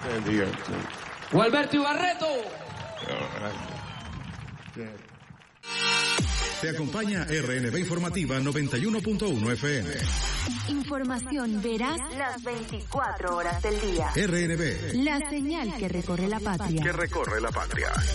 Gualberto Ibarreto. Te acompaña RNB Informativa 91.1 FM. Información veraz las 24 horas del día. RNB. La señal que recorre la patria.